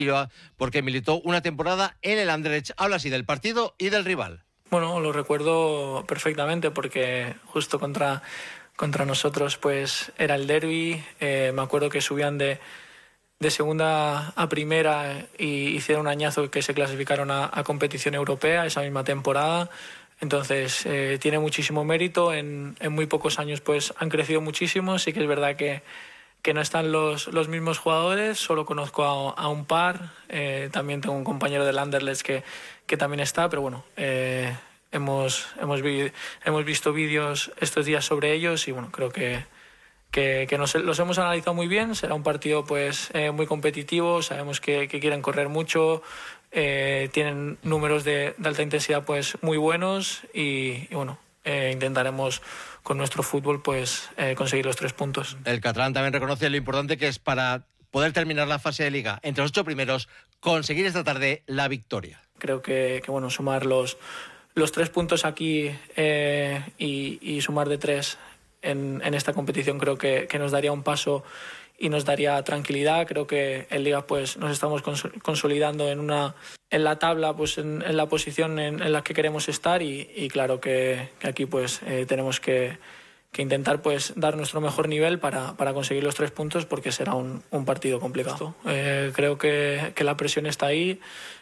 porque militó una temporada en el Anderlecht. Habla así del partido y del rival. Bueno, lo recuerdo perfectamente porque justo contra nosotros pues era el derbi. Me acuerdo que subían de segunda a primera y hicieron un añazo que se clasificaron a competición europea esa misma temporada. Entonces tiene muchísimo mérito. En muy pocos años pues han crecido muchísimo. Sí que es verdad que no están los mismos jugadores, solo conozco a un par. También tengo un compañero del Anderlecht que también está, pero bueno, hemos visto vídeos estos días sobre ellos y bueno, creo que los hemos analizado muy bien. Será un partido pues muy competitivo, sabemos que quieren correr mucho, tienen números de alta intensidad pues muy buenos y bueno, intentaremos con nuestro fútbol pues conseguir los 3 puntos. El catalán también reconoce lo importante que es para poder terminar la fase de Liga entre los 8 primeros, conseguir esta tarde la victoria. Creo que bueno, sumar los 3 puntos aquí y sumar de 3 en esta competición creo que nos daría un paso y nos daría tranquilidad. Creo que en Liga pues nos estamos consolidando en la tabla, pues en la posición en la que queremos estar y claro que aquí pues tenemos que intentar pues dar nuestro mejor nivel para conseguir los 3 puntos porque será un partido complicado. Creo que la presión está ahí.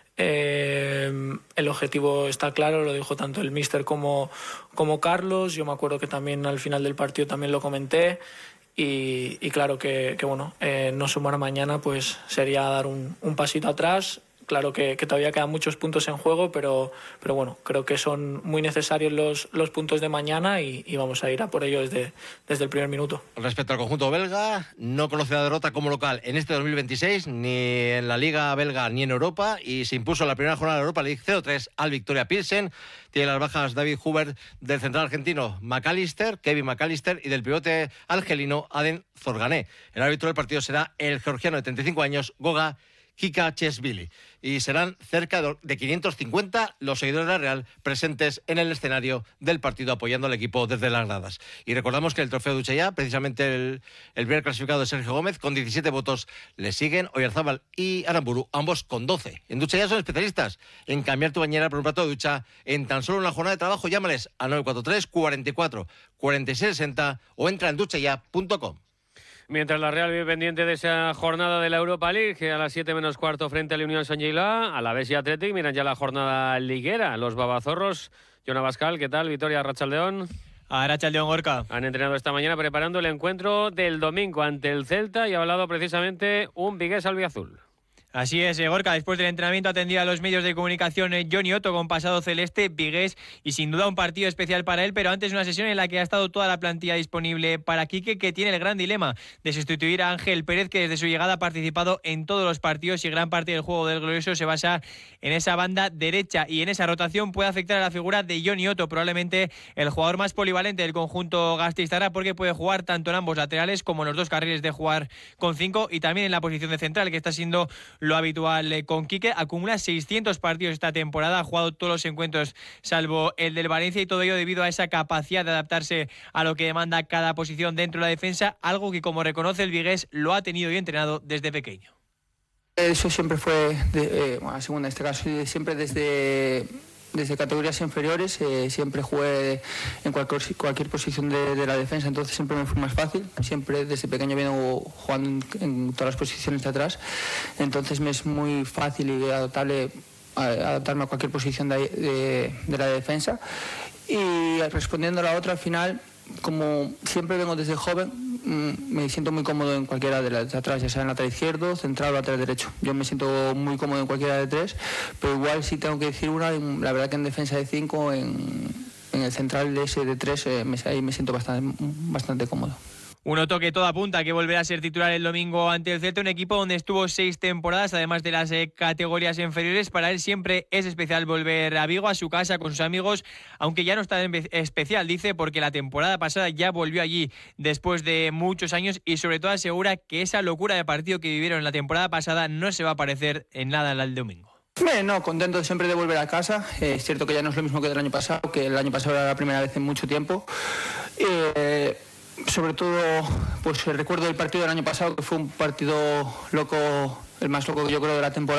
El objetivo está claro, lo dijo tanto el míster como Carlos. Yo me acuerdo que también al final del partido también lo comenté y claro que bueno, no sumar mañana pues sería dar un pasito atrás. Claro que todavía quedan muchos puntos en juego, pero bueno, creo que son muy necesarios los puntos de mañana y vamos a ir a por ello desde el primer minuto. Respecto al conjunto belga, no conoce la derrota como local en este 2026, ni en la Liga belga ni en Europa, y se impuso en la primera jornada de Europa League 0-3 al Victoria Pilsen. Tiene las bajas David Hubert, del central argentino Kevin McAllister, y del pivote argelino Aden Zorgané. El árbitro del partido será el georgiano de 35 años, Goga Kikacheshvili, y serán cerca de 550 los seguidores de la Real presentes en el escenario del partido apoyando al equipo desde las gradas. Y recordamos que el trofeo de Uchaya, precisamente el primer clasificado de Sergio Gómez, con 17 votos, le siguen Oyarzábal y Aramburu, ambos con 12. En Duchaya son especialistas en cambiar tu bañera por un plato de ducha en tan solo una jornada de trabajo. Llámales al 943 44 46 60 o entra en duchaya.com. Mientras la Real vive pendiente de esa jornada de la Europa League, que a las 7 menos cuarto frente al Unión Saint-Gillois, Alavés y Athletic miran ya la jornada liguera. Los babazorros, Jon Abascal, ¿qué tal? Victoria Arratsaldeón. Arratsaldeón, Gorka. Han entrenado esta mañana preparando el encuentro del domingo ante el Celta y ha hablado precisamente un vigués albiazul. Así es, Gorka. Después del entrenamiento atendía a los medios de comunicación Johnny Otto con pasado celeste, vigués y sin duda un partido especial para él, pero antes una sesión en la que ha estado toda la plantilla disponible para Quique, que tiene el gran dilema de sustituir a Ángel Pérez, que desde su llegada ha participado en todos los partidos y gran parte del juego del glorioso se basa en esa banda derecha, y en esa rotación puede afectar a la figura de Johnny Otto, probablemente el jugador más polivalente del conjunto gasteiztarra, porque puede jugar tanto en ambos laterales como en los 2 carriles de jugar con 5 y también en la posición de central, que está siendo lo habitual con Quique. Acumula 600 partidos esta temporada, ha jugado todos los encuentros salvo el del Valencia, y todo ello debido a esa capacidad de adaptarse a lo que demanda cada posición dentro de la defensa, algo que, como reconoce el vigués, lo ha tenido y entrenado desde pequeño. Eso siempre fue, segunda en este caso, siempre desde categorías inferiores, siempre jugué en cualquier posición de la defensa, entonces siempre me fue más fácil. Siempre desde pequeño vengo jugando en todas las posiciones de atrás, entonces me es muy fácil y adaptarme a cualquier posición de la defensa. Y respondiendo a la otra, al final, como siempre vengo desde joven, me siento muy cómodo en cualquiera de las de atrás, ya sea en lateral izquierdo, central o lateral derecho. Yo me siento muy cómodo en cualquiera de 3, pero igual si tengo que decir una, la verdad que en defensa de 5, en el central ese de 3, ahí me siento bastante cómodo. Un Otto que todo apunta a que volverá a ser titular el domingo ante el Celta, un equipo donde estuvo 6 temporadas, además de las categorías inferiores. Para él siempre es especial volver a Vigo, a su casa, con sus amigos, aunque ya no está especial, dice, porque la temporada pasada ya volvió allí después de muchos años, y sobre todo asegura que esa locura de partido que vivieron la temporada pasada no se va a parecer en nada al domingo. No, contento siempre de volver a casa. Es cierto que ya no es lo mismo que del año pasado, que el año pasado era la primera vez en mucho tiempo. Sobre todo, pues recuerdo el partido del año pasado, que fue un partido loco, el más loco que yo creo de la temporada.